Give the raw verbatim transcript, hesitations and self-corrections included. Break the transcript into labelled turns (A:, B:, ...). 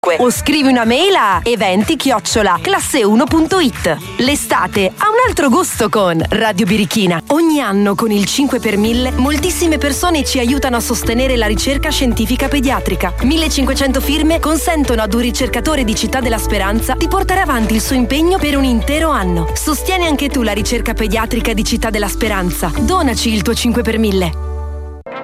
A: o scrivi una mail a eventi chiocciola classe uno punto it. L'estate ha un altro gusto con Radio Birichina. Ogni anno con il cinque per mille moltissime persone ci aiutano a sostenere la ricerca scientifica pediatrica. millecinquecento firme consentono ad un ricercatore di Città della Speranza di portare avanti il suo impegno per un intero anno. Sostieni anche tu la ricerca pediatrica di Città della Speranza. Donaci il tuo cinque per mille.